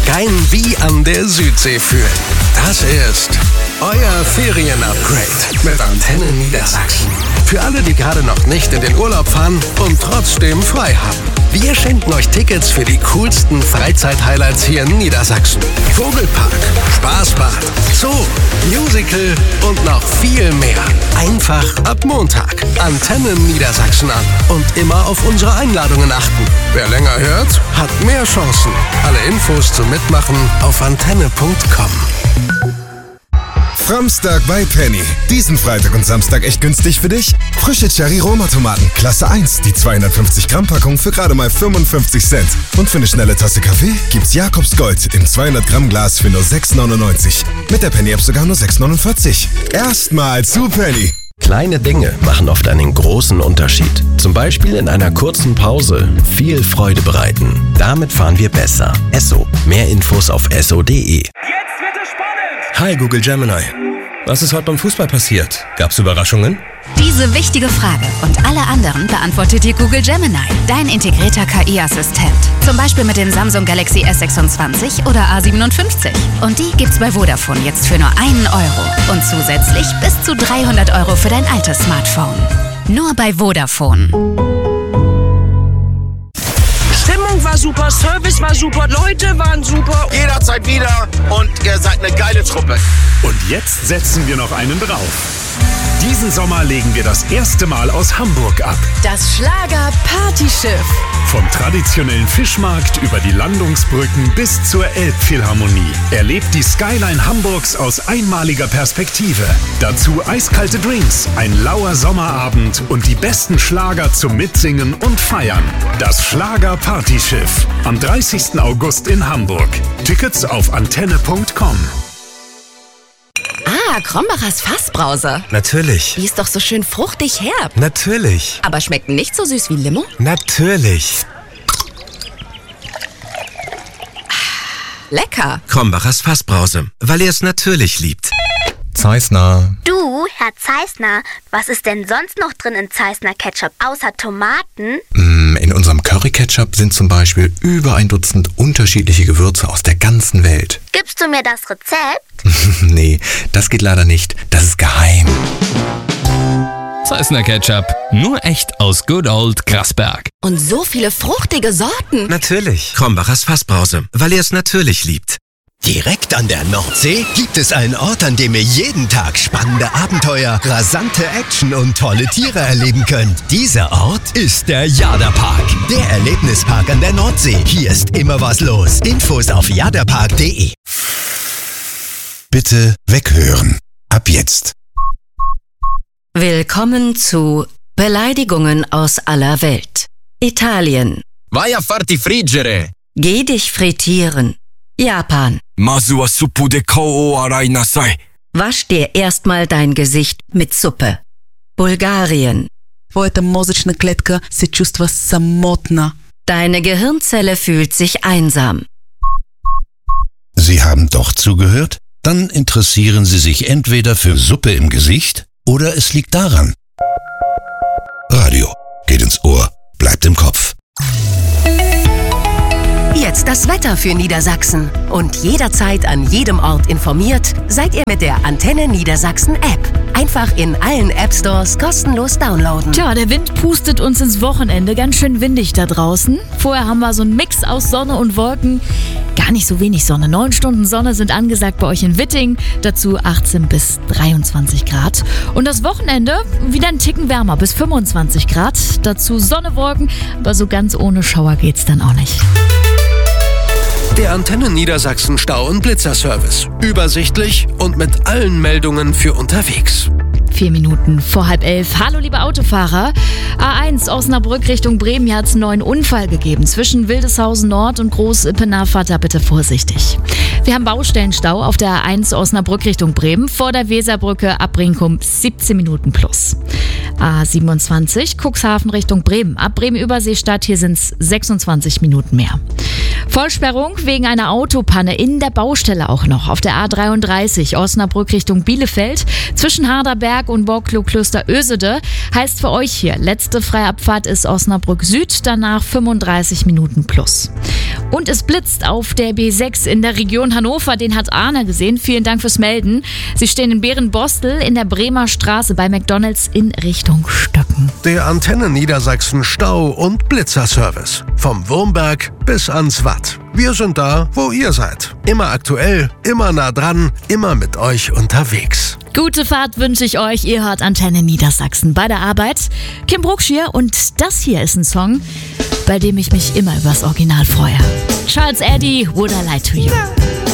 rein wie an der Südsee fühlen. Das ist euer Ferien-Upgrade mit Antenne Niedersachsen. Für alle, die gerade noch nicht in den Urlaub fahren und trotzdem frei haben. Wir schenken euch Tickets für die coolsten Freizeit-Highlights hier in Niedersachsen. Vogelpark, Spaßbad, Zoo, Musical und noch viel mehr. Einfach ab Montag Antenne Niedersachsen an und immer auf unsere Einladungen achten. Wer länger hört, hat mehr Chancen. Alle Infos zum Mitmachen auf antenne.com. Framstag bei Penny. Diesen Freitag und Samstag echt günstig für dich? Frische Cherry-Roma-Tomaten, Klasse 1, die 250 Gramm Packung für gerade mal 55 Cent. Und für eine schnelle Tasse Kaffee gibt's Jakobs Gold im 200 Gramm Glas für nur 6,99. Mit der Penny-App sogar nur 6,49. Erstmal zu Penny. Kleine Dinge machen oft einen großen Unterschied. Zum Beispiel in einer kurzen Pause viel Freude bereiten. Damit fahren wir besser. Esso. Mehr Infos auf esso.de. Jetzt wird es spannend! Hi Google Gemini. Was ist heute beim Fußball passiert? Gab's Überraschungen? Diese wichtige Frage und alle anderen beantwortet dir Google Gemini, dein integrierter KI-Assistent. Zum Beispiel mit dem Samsung Galaxy S26 oder A57. Und die gibt's bei Vodafone jetzt für nur 1 Euro. Und zusätzlich bis zu 300 Euro für dein altes Smartphone. Nur bei Vodafone. Stimmung war super, Service war super, Leute waren super. Jederzeit wieder und ihr seid eine geile Truppe. Und jetzt setzen wir noch einen drauf. Diesen Sommer legen wir das erste Mal aus Hamburg ab. Das Schlager-Partyschiff. Vom traditionellen Fischmarkt über die Landungsbrücken bis zur Elbphilharmonie. Erlebt die Skyline Hamburgs aus einmaliger Perspektive. Dazu eiskalte Drinks, ein lauer Sommerabend und die besten Schlager zum Mitsingen und Feiern. Das Schlager-Partyschiff. Am 30. August in Hamburg. Tickets auf antenne.com. Ah, Krombachers Fassbrause. Natürlich. Die ist doch so schön fruchtig herb. Natürlich. Aber schmeckt nicht so süß wie Limo? Natürlich. Lecker. Krombachers Fassbrause, weil ihr es natürlich liebt. Zeissner. Du, Herr Zeissner, was ist denn sonst noch drin in Zeissner Ketchup, außer Tomaten? In unserem Curry-Ketchup sind zum Beispiel über 1 Dutzend unterschiedliche Gewürze aus der ganzen Welt. Gibst du mir das Rezept? Nee, das geht leider nicht. Das ist geheim. Zeissner Ketchup. Nur echt aus Good Old Grasberg. Und so viele fruchtige Sorten. Natürlich. Krombachers Fassbrause, weil ihr es natürlich liebt. Direkt an der Nordsee gibt es einen Ort, an dem ihr jeden Tag spannende Abenteuer, rasante Action und tolle Tiere erleben könnt. Dieser Ort ist der Jaderpark, der Erlebnispark an der Nordsee. Hier ist immer was los. Infos auf jaderpark.de. Bitte weghören. Ab jetzt. Willkommen zu Beleidigungen aus aller Welt. Italien. Vai a farti friggere. Geh dich frittieren. Japan. Mazu wa suppu de kao o arai nasai. Wasch dir erstmal dein Gesicht mit Suppe. Bulgarien. Твоята мозъчна клетка се чувства самотна. Deine Gehirnzelle fühlt sich einsam. Sie haben doch zugehört? Dann interessieren Sie sich entweder für Suppe im Gesicht oder es liegt daran. Radio geht ins Ohr, bleibt im Kopf. Jetzt das Wetter für Niedersachsen. Und jederzeit an jedem Ort informiert, seid ihr mit der Antenne Niedersachsen App. Einfach in allen App Stores kostenlos downloaden. Tja, der Wind pustet uns ins Wochenende. Ganz schön windig da draußen. Vorher haben wir so einen Mix aus Sonne und Wolken. Gar nicht so wenig Sonne. 9 Stunden Sonne sind angesagt bei euch in Witting. Dazu 18 bis 23 Grad. Und das Wochenende wieder ein Ticken wärmer, bis 25 Grad. Dazu Sonne, Wolken, aber so ganz ohne Schauer geht's dann auch nicht. Der Antenne Niedersachsen Stau- und Blitzerservice. Übersichtlich und mit allen Meldungen für unterwegs. 4 Minuten vor 10:30. Hallo liebe Autofahrer. A1 Osnabrück Richtung Bremen, hier hat es einen neuen Unfall gegeben. Zwischen Wildeshausen Nord und Groß-Ippener, fahrt da bitte vorsichtig. Wir haben Baustellenstau auf der A1 Osnabrück Richtung Bremen. Vor der Weserbrücke ab Brinkum 17 Minuten plus. A27 Cuxhaven Richtung Bremen. Ab Bremen Überseestadt, hier sind es 26 Minuten mehr. Vollsperrung wegen einer Autopanne in der Baustelle auch noch auf der A33 Osnabrück Richtung Bielefeld zwischen Harderberg und Borklow-Klöster-Ösede. Heißt für euch hier, letzte Freiabfahrt ist Osnabrück Süd, danach 35 Minuten plus. Und es blitzt auf der B6 in der Region Hannover, den hat Arne gesehen. Vielen Dank fürs Melden. Sie stehen in Berenbostel in der Bremer Straße bei McDonald's in Richtung Stöcken. Der Antenne Niedersachsen Stau- und Blitzerservice. Vom Wurmberg bis ans Watt. Wir sind da, wo ihr seid. Immer aktuell, immer nah dran, immer mit euch unterwegs. Gute Fahrt wünsche ich euch. Ihr hört Antenne Niedersachsen bei der Arbeit. Kim Brookshire und das hier ist ein Song, bei dem ich mich immer übers Original freue. Charles Eddy, Would I Lie to You?